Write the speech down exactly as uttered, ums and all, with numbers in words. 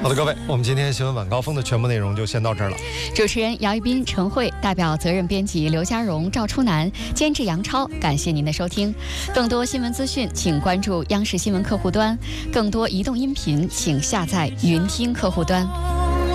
好的，各位，我们今天新闻晚高峰的全部内容就先到这儿了。 主持人姚一斌、陈慧，代表责任编辑刘家荣、赵初南，监制杨超，感谢您的收听。更多新闻资讯，请关注央视新闻客户端；更多移动音频，请下载云听客户端。